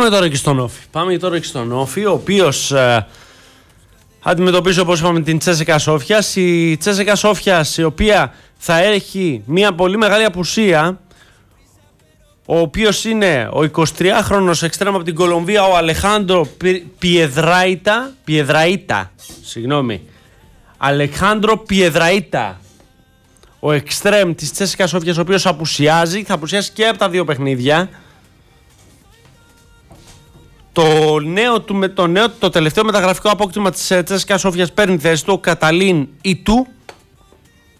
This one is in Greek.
Πάμε τώρα και στον Όφη. Ο οποίος αντιμετωπίζει, όπως είπαμε, την Τσέσσεκα Σόφιας. Η Τσέσσεκα Σόφιας, η οποία θα έχει μια πολύ μεγάλη απουσία, ο οποίος είναι ο 23χρονος εξτρέμ από την Κολομβία, ο Αλεχάντρο Πιεδραΐτα. Αλεχάντρο Πιεδραΐτα. Ο εξτρέμ της Τσέσσεκα Σόφιας, ο οποίος απουσιάζει, θα απουσιάσει και από τα δύο παιχνίδια. Το τελευταίο μεταγραφικό απόκτημα της Τσέσσεκα Σόφιας παίρνει θέση του, ο Καταλίν Ιτού.